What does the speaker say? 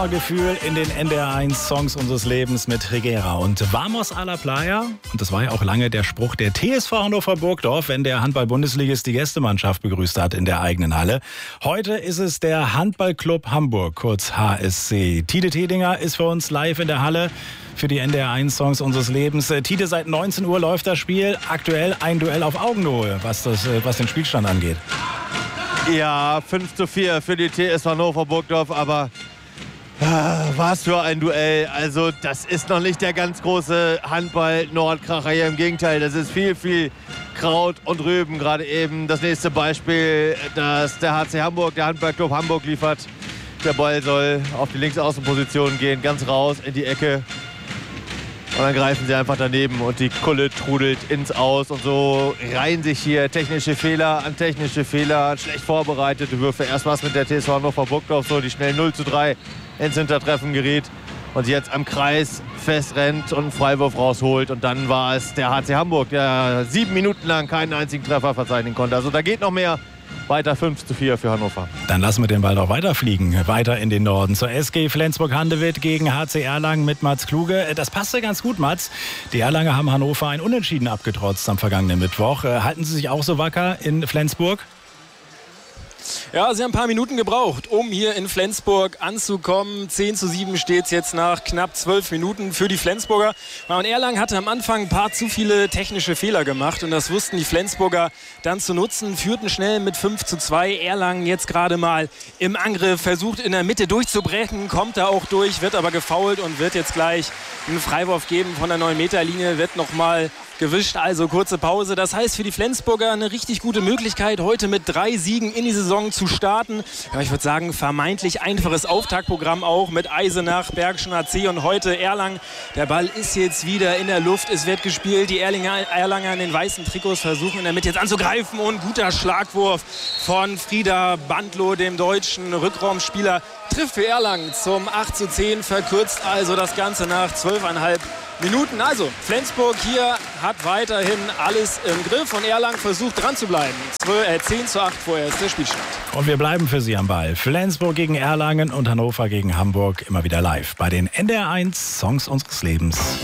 Gefühl in den NDR1 Songs unseres Lebens mit Triguera und Vamos a la Playa. Und das war ja auch lange der Spruch der TSV Hannover Burgdorf, wenn der Handball-Bundesligist die Gästemannschaft begrüßt hat in der eigenen Halle. Heute ist es der Handballclub Hamburg, kurz HSC. Tide Tedinger ist für uns live in der Halle für die NDR1 Songs unseres Lebens. Tide, seit 19 Uhr läuft das Spiel. Aktuell ein Duell auf Augenhöhe, was den Spielstand angeht. Ja, 5:4 für die TSV Hannover Burgdorf, aber was für ein Duell. Also das ist noch nicht der ganz große Handball-Nordkracher hier. Im Gegenteil, das ist viel, viel Kraut und Rüben. Gerade eben das nächste Beispiel, das der HC Hamburg, der Handballclub Hamburg liefert. Der Ball soll auf die Linksaußenposition gehen, ganz raus in die Ecke. Und dann greifen sie einfach daneben und die Kulle trudelt ins Aus. Und so reihen sich hier technische Fehler an technische Fehler, schlecht vorbereitete Würfe. Erst was mit der TSV Hannover Burgdorf so, die schnell 0:3 ins Hintertreffen geriet und jetzt am Kreis festrennt und einen Freiwurf rausholt. Und dann war es der HC Hamburg, der 7 Minuten lang keinen einzigen Treffer verzeichnen konnte. Also da geht noch mehr. Weiter 5:4 für Hannover. Dann lassen wir den Ball doch weiterfliegen. Weiter in den Norden zur SG Flensburg-Handewitt gegen HC Erlangen mit Mats Kluge. Das passte ganz gut, Mats. Die Erlanger haben Hannover ein Unentschieden abgetrotzt am vergangenen Mittwoch. Halten Sie sich auch so wacker in Flensburg? Ja, sie haben ein paar Minuten gebraucht, um hier in Flensburg anzukommen. 10:7 steht es jetzt nach knapp 12 Minuten für die Flensburger. Und Erlangen hatte am Anfang ein paar zu viele technische Fehler gemacht. Und das wussten die Flensburger dann zu nutzen. Führten schnell mit 5:2. Erlangen jetzt gerade mal im Angriff. Versucht in der Mitte durchzubrechen. Kommt da auch durch, wird aber gefoult und wird jetzt gleich einen Freiwurf geben von der 9-Meter-Linie. Wird nochmal gewischt, also kurze Pause. Das heißt für die Flensburger eine richtig gute Möglichkeit, heute mit 3 Siegen in die Saison zu starten. Ja, ich würde sagen, vermeintlich einfaches Auftaktprogramm auch mit Eisenach, Bergischen AC und heute Erlangen. Der Ball ist jetzt wieder in der Luft, es wird gespielt. Die Erlanger in den weißen Trikots versuchen in der Mitte jetzt anzugreifen und guter Schlagwurf von Frieda Bandlow, dem deutschen Rückraumspieler, trifft für Erlangen zum 8:10, verkürzt also das Ganze nach 12,5 Minuten. Also Flensburg hier hat weiterhin alles im Griff und Erlangen versucht dran zu bleiben. 10:8 vorher ist der Spielstand. Und wir bleiben für Sie am Ball. Flensburg gegen Erlangen und Hannover gegen Hamburg immer wieder live bei den NDR1 Songs unseres Lebens.